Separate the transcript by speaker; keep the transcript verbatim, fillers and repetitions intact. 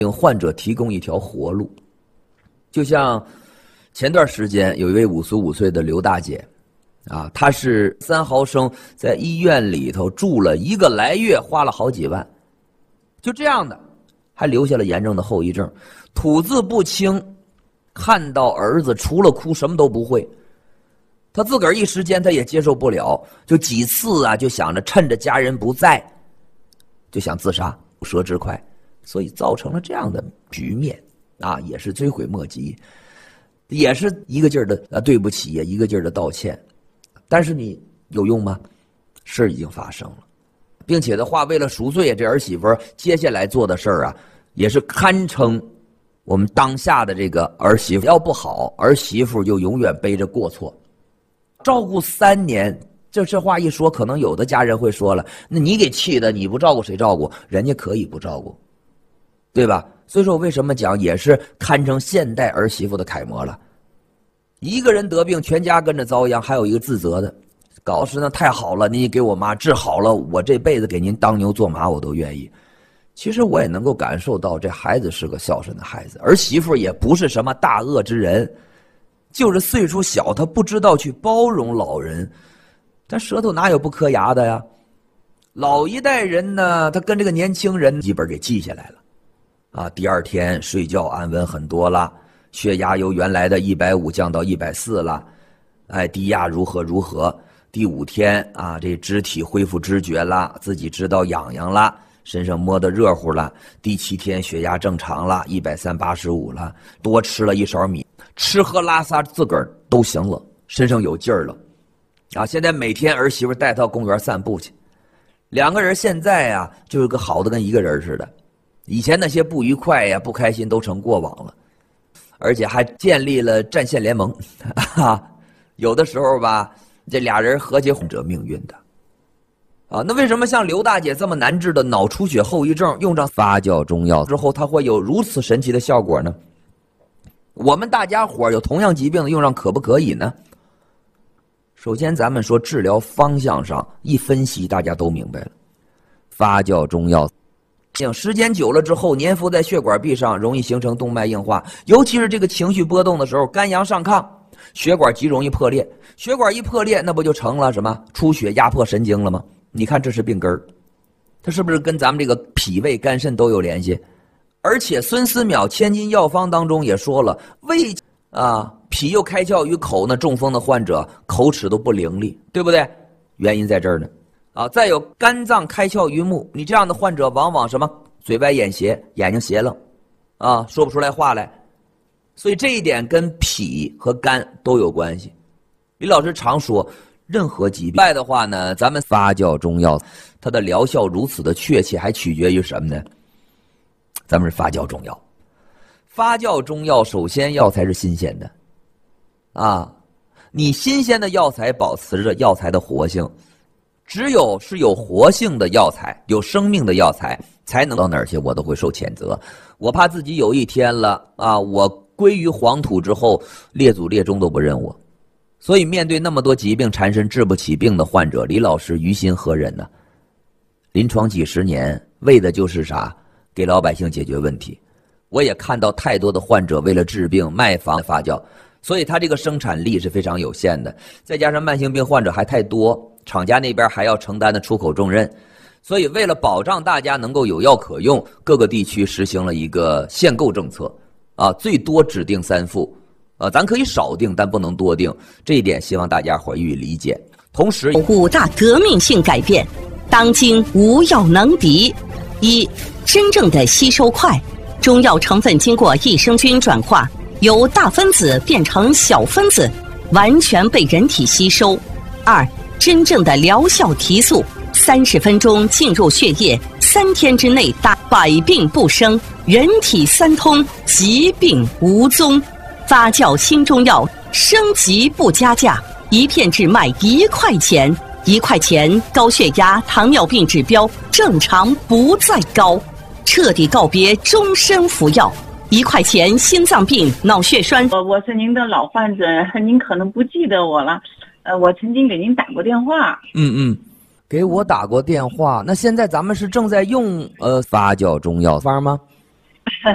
Speaker 1: 给患者提供一条活路。就像前段时间有一位五十五岁的刘大姐啊，她是三毫升在医院里头住了一个来月，花了好几万，就这样的还留下了严重的后遗症，吐字不清，看到儿子除了哭什么都不会。他自个儿一时间他也接受不了，就几次啊就想着趁着家人不在就想自杀，舌之快，所以造成了这样的局面啊，也是追悔莫及，也是一个劲儿的啊对不起，也一个劲儿的道歉。但是你有用吗？事已经发生了，并且的话，为了赎罪，这儿媳妇接下来做的事儿啊，也是堪称我们当下的这个儿媳妇要不好，儿媳妇就永远背着过错。照顾三年，这这话一说，可能有的家人会说了，那你给气的，你不照顾谁照顾？人家可以不照顾，对吧？所以说我为什么讲，也是堪称现代儿媳妇的楷模了。一个人得病，全家跟着遭殃，还有一个自责的，搞是呢太好了，你给我妈治好了，我这辈子给您当牛做马我都愿意。其实我也能够感受到，这孩子是个孝顺的孩子，儿媳妇也不是什么大恶之人，就是岁数小，他不知道去包容老人，但舌头哪有不磕牙的呀？老一代人呢，他跟这个年轻人基本给记下来了，啊，第二天睡觉安稳很多了，血压由原来的一百五降到一百四了，哎，低压如何如何。第五天啊，这肢体恢复知觉了，自己知道痒痒了，身上摸得热乎了。第七天血压正常了，一百三八十五了，多吃了一勺米，吃喝拉撒自个儿都行了，身上有劲儿了。啊，现在每天儿媳妇带到公园散步去，两个人现在啊，就是个好的跟一个人似的。以前那些不愉快呀、不开心都成过往了，而且还建立了战线联盟。啊，有的时候吧，这俩人和解者命运的。啊，那为什么像刘大姐这么难治的脑出血后遗症，用上发酵中药之后，它会有如此神奇的效果呢？我们大家伙有同样疾病的用上可不可以呢？首先咱们说治疗方向上一分析，大家都明白了。发酵中药时间久了之后，粘附在血管壁上，容易形成动脉硬化，尤其是这个情绪波动的时候，肝阳上亢，血管极容易破裂。血管一破裂，那不就成了什么出血压迫神经了吗？你看这是病根儿，它是不是跟咱们这个脾胃肝肾都有联系？而且孙思邈《千金药方》当中也说了，胃啊脾又开窍于口呢，中风的患者口齿都不伶俐，对不对？原因在这儿呢。啊，再有肝脏开窍于目，你这样的患者往往什么嘴歪眼斜，眼睛斜楞，啊，说不出来话来。所以这一点跟脾和肝都有关系。李老师常说，任何疾病外的话呢，咱们发酵中药它的疗效如此的确切，还取决于什么呢？咱们是发酵中药。发酵中药首先药材是新鲜的，啊，你新鲜的药材保持着药材的活性，只有是有活性的药材，有生命的药材，才能到哪儿去我都会受谴责。我怕自己有一天了啊，我归于黄土之后，列祖列宗都不认我。所以面对那么多疾病缠身治不起病的患者，李老师于心何忍呢？临床几十年，为的就是啥？给老百姓解决问题。我也看到太多的患者为了治病卖房发酵，所以他这个生产力是非常有限的。再加上慢性病患者还太多，厂家那边还要承担的出口重任，所以为了保障大家能够有药可用，各个地区实行了一个限购政策，啊，最多只定三副。呃，咱可以少定，但不能多定，这一点希望大家伙予以理解。同时，
Speaker 2: 五大革命性改变，当今无药能敌。一、真正的吸收快，中药成分经过益生菌转化，由大分子变成小分子，完全被人体吸收。二、真正的疗效提速，三十分钟进入血液，三天之内达百病不生，人体三通，疾病无踪。发酵新中药，升级不加价，一片只卖一块钱，一块钱高血压、糖尿病指标正常不再高，彻底告别终身服药。一块钱心脏病、脑血栓。
Speaker 3: 我我是您的老患者，您可能不记得我了，呃，我曾经给您打过电话。
Speaker 1: 嗯嗯，给我打过电话。那现在咱们是正在用呃发酵中药方吗？